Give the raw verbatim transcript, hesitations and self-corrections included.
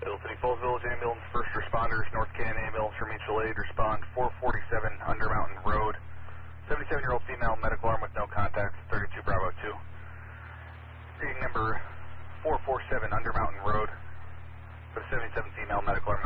Hill City Falls Village Ambulance, first responders, North Canton Ambulance for mutual aid, respond four forty-seven Under Mountain Road. seventy-seven-year-old female, medical arm with no contacts, thirty-two Bravo two. Reading number four forty-seven Under Mountain Road for the seventy-seven female, medical arm